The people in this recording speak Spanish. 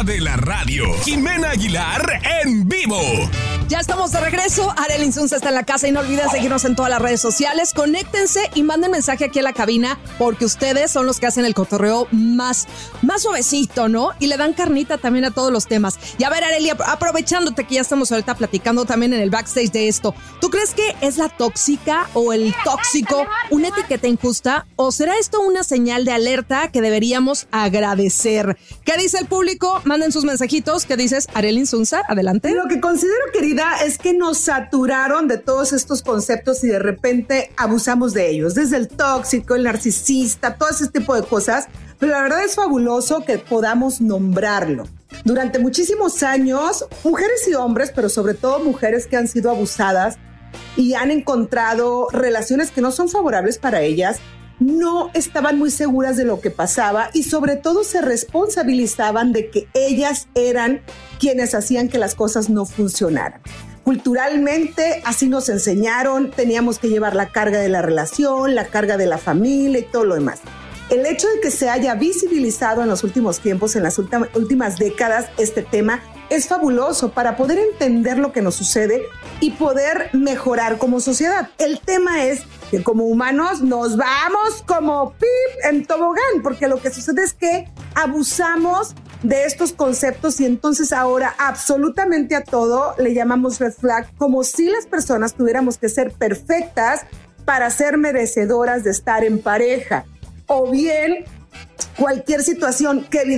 de la radio, Jimena Aguilar en vivo. Ya estamos de regreso. Arely Insunza está en la casa y no olviden seguirnos en todas las redes sociales. Conéctense y manden mensaje aquí a la cabina porque ustedes son los que hacen el cotorreo más suavecito, ¿no? Y le dan carnita también a todos los temas. Y a ver, Arely, aprovechándote que ya estamos ahorita platicando también en el backstage de esto, ¿tú crees que es la tóxica o el tóxico una etiqueta injusta o será esto una señal de alerta que deberíamos agradecer? ¿Qué dice el público? Manden sus mensajitos. ¿Qué dices, Arely Insunza? Adelante. Lo que considero, querida, es que nos saturaron de todos estos conceptos y de repente abusamos de ellos. Desde el tóxico, el narcisista, todo ese tipo de cosas. Pero la verdad es fabuloso que podamos nombrarlo. Durante muchísimos años, mujeres y hombres, pero sobre todo mujeres que han sido abusadas y han encontrado relaciones que no son favorables para ellas, no estaban muy seguras de lo que pasaba y sobre todo se responsabilizaban de que ellas eran quienes hacían que las cosas no funcionaran. Culturalmente así nos enseñaron, teníamos que llevar la carga de la relación, la carga de la familia y todo lo demás. El hecho de que se haya visibilizado en los últimos tiempos, en las últimas décadas, este tema es fabuloso para poder entender lo que nos sucede y poder mejorar como sociedad. El tema es que como humanos nos vamos como pip en tobogán, porque lo que sucede es que abusamos de estos conceptos y entonces ahora absolutamente a todo le llamamos red flag, como si las personas tuviéramos que ser perfectas para ser merecedoras de estar en pareja. O bien cualquier situación que